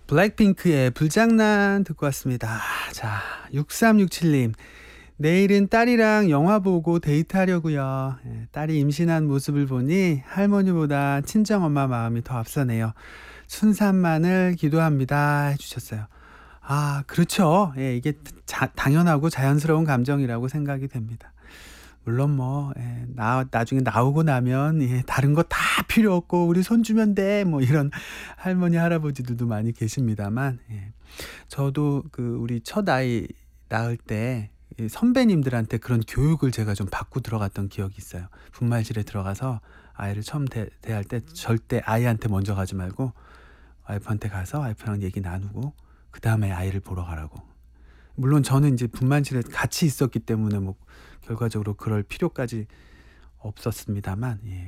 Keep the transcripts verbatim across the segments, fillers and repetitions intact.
블랙핑크의 불장난 듣고 왔습니다. 자, 육삼육칠님. 내일은 딸이랑 영화 보고 데이트하려고요. 예, 딸이 임신한 모습을 보니 할머니보다 친정엄마 마음이 더 앞서네요. 순산만을 기도합니다 해주셨어요. 아, 그렇죠. 예, 이게 자, 당연하고 자연스러운 감정이라고 생각이 됩니다. 물론 뭐 예, 나, 나중에 나오고 나면 예, 다른 거 다 필요 없고 우리 손 주면 돼 뭐 이런 할머니 할아버지들도 많이 계십니다만, 예, 저도 그 우리 첫 아이 낳을 때 이 선배님들한테 그런 교육을 제가 좀 받고 들어갔던 기억이 있어요. 분만실에 들어가서 아이를 처음 대, 대할 때 절대 아이한테 먼저 가지 말고 와이프한테 가서 와이프랑 얘기 나누고 그 다음에 아이를 보러 가라고. 물론 저는 이제 분만실에 같이 있었기 때문에 뭐 결과적으로 그럴 필요까지 없었습니다만, 예.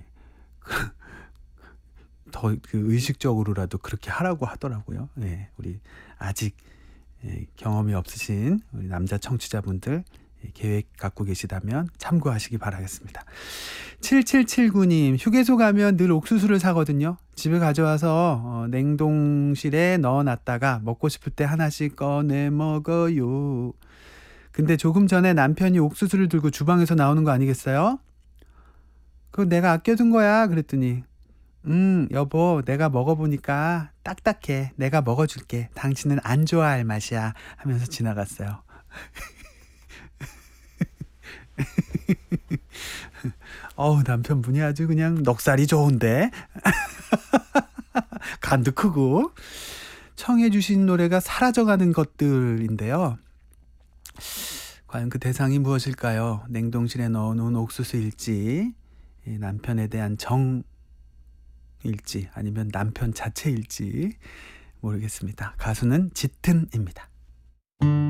더 그 의식적으로라도 그렇게 하라고 하더라고요. 예, 우리 아직 예, 경험이 없으신 우리 남자 청취자분들, 예, 계획 갖고 계시다면 참고하시기 바라겠습니다. 칠칠칠구님. 휴게소 가면 늘 옥수수를 사거든요. 집에 가져와서 어, 냉동실에 넣어놨다가 먹고 싶을 때 하나씩 꺼내 먹어요. 근데 조금 전에 남편이 옥수수를 들고 주방에서 나오는 거 아니겠어요? 그거 내가 아껴둔 거야 그랬더니, 음 여보, 내가 먹어보니까 딱딱해. 내가 먹어줄게. 당신은 안 좋아할 맛이야 하면서 지나갔어요. 어우, 남편분이 아주 그냥 넉살이 좋은데. 간도 크고. 청해 주신 노래가 사라져가는 것들인데요. 과연 그 대상이 무엇일까요? 냉동실에 넣어놓은 옥수수일지, 남편에 대한 정일지, 아니면 남편 자체일지 모르겠습니다. 가수는 짙은입니다.